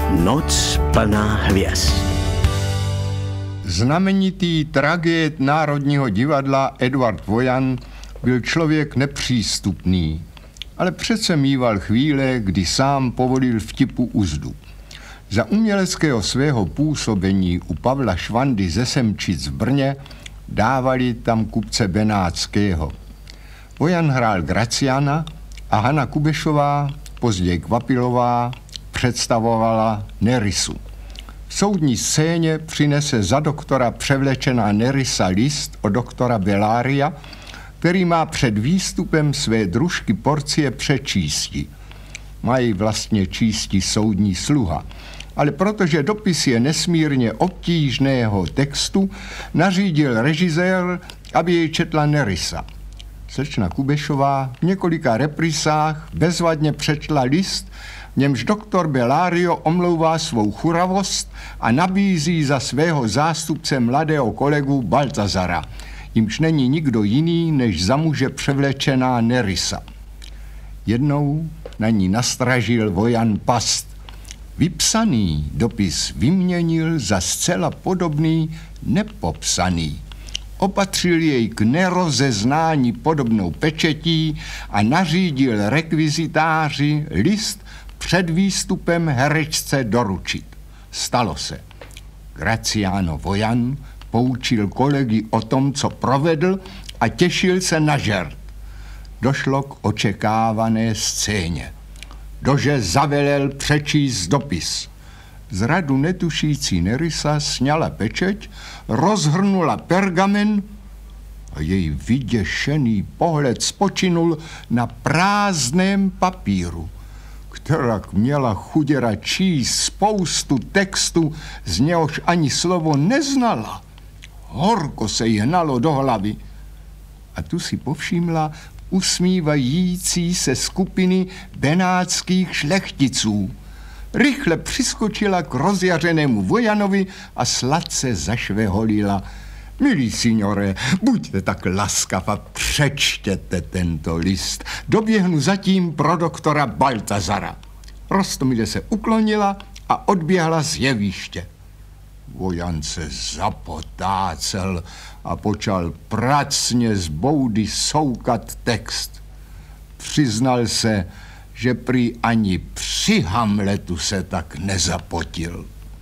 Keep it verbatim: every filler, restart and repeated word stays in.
Noc plná hvězd. Znamenitý tragéd Národního divadla Edvard Vojan byl člověk nepřístupný, ale přece mýval chvíle, kdy sám povolil vtipu uzdu. Za uměleckého svého působení u Pavla Švandy ze Semčic v Brně dávali tam kupce Benátského. Vojan hrál Graciana a Hana Kubešová, později Kvapilová, představovala Nerisu. V soudní scéně přinese za doktora převlečená Nerissa list od doktora Bellaria, který má před výstupem své družky Porcie přečísti. Mají vlastně čísti soudní sluha, ale protože dopis je nesmírně obtížného textu, nařídil režisér, aby jej četla Nerissa. Slečna Kubešová v několika reprisách bezvadně přečla list, v němž doktor Bellario omlouvá svou churavost a nabízí za svého zástupce mladého kolegu Baltazara, jimž není nikdo jiný než za muže převlečená Nerissa. Jednou na ní nastražil Vojan past. Vypsaný dopis vyměnil za zcela podobný nepopsaný. Opatřil jej k nerozeznání podobnou pečetí a nařídil rekvizitáři list před výstupem herečce doručit. Stalo se. Graciano Vojan poučil kolegy o tom, co provedl, a těšil se na žert. Došlo k očekávané scéně. Dože zavelel přečíst dopis. Zradu netušící Nerissa sňala pečeť, rozhrnula pergamen a její vyděšený pohled spočinul na prázdném papíru, kterak měla chuděra číst spoustu textu, z něhož ani slovo neznala. Horko se jí hnalo do hlavy. A tu si povšimla usmívající se skupiny benátských šlechticů. Rychle přiskočila k rozjařenému Vojanovi a sladce zašveholila. Milí signore, buďte tak laskav a přečtěte tento list. Doběhnu zatím pro doktora Baltazara. Roztomile se uklonila a odběhla z jeviště. Vojan se zapotácel a počal pracně z boudy soukat text. Přiznal se, že prý ani při Hamletu se tak nezapotil.